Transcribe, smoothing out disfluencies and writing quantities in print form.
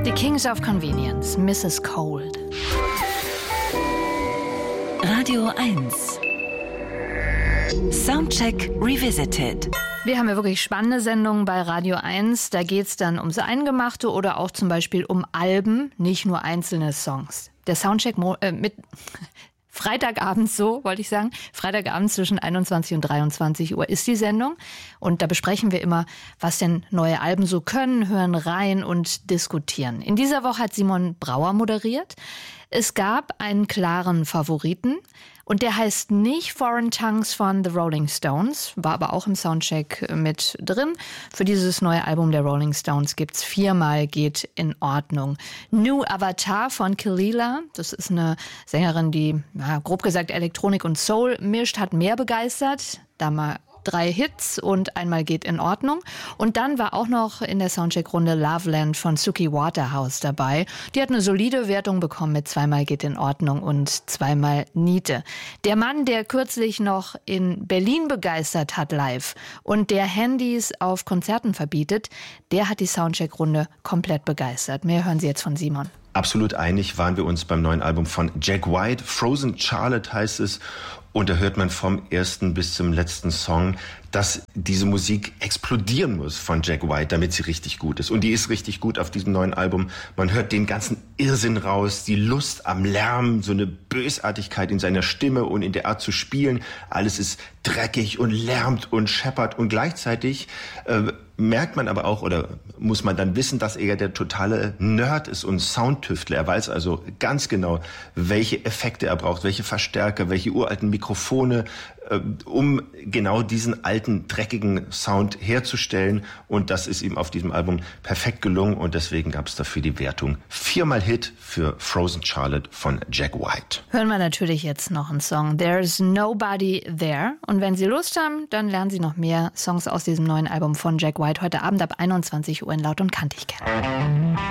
The Kings of Convenience, Mrs. Cold. Radio 1. Soundcheck Revisited. Wir haben ja wirklich spannende Sendungen bei Radio 1. Da geht es dann ums Eingemachte oder auch zum Beispiel um Alben, nicht nur einzelne Songs. Der Soundcheck mit Freitagabends, so wollte ich sagen, Freitagabends zwischen 21 und 23 Uhr ist die Sendung. Und da besprechen wir immer, was denn neue Alben so können, hören rein und diskutieren. In dieser Woche hat Simon Brauer moderiert. Es gab einen klaren Favoriten. Und der heißt nicht Foreign Tongues von The Rolling Stones, war aber auch im Soundcheck mit drin. Für dieses neue Album der Rolling Stones gibt's 4-mal Geht in Ordnung. New Avatar von Kelela, das ist eine Sängerin, die grob gesagt Elektronik und Soul mischt, hat mehr begeistert. Da mal 3 Hits und einmal Geht in Ordnung. Und dann war auch noch in der Soundcheck-Runde Loveland von Suki Waterhouse dabei. Die hat eine solide Wertung bekommen mit 2-mal Geht in Ordnung und 2-mal Niete. Der Mann, der kürzlich noch in Berlin begeistert hat live und der Handys auf Konzerten verbietet, der hat die Soundcheck-Runde komplett begeistert. Mehr hören Sie jetzt von Simon. Absolut einig waren wir uns beim neuen Album von Jack White. Frozen Charlotte heißt es. Und da hört man vom ersten bis zum letzten Song, dass diese Musik explodieren muss von Jack White, damit sie richtig gut ist. Und die ist richtig gut auf diesem neuen Album. Man hört den ganzen Irrsinn raus, die Lust am Lärm, so eine Bösartigkeit in seiner Stimme und in der Art zu spielen. Alles ist dreckig und lärmt und scheppert. Und gleichzeitig merkt man aber auch oder muss man dann wissen, dass er der totale Nerd ist und Soundtüftler. Er weiß also ganz genau, welche Effekte er braucht, welche Verstärker, welche uralten Mikrofone, um genau diesen alten, dreckigen Sound herzustellen. Und das ist ihm auf diesem Album perfekt gelungen. Und deswegen gab es dafür die Wertung 4-mal Hit für Frozen Charlotte von Jack White. Hören wir natürlich jetzt noch einen Song. There's Nobody There. Und wenn Sie Lust haben, dann lernen Sie noch mehr Songs aus diesem neuen Album von Jack White heute Abend ab 21 Uhr in Laut und Kantig kennen.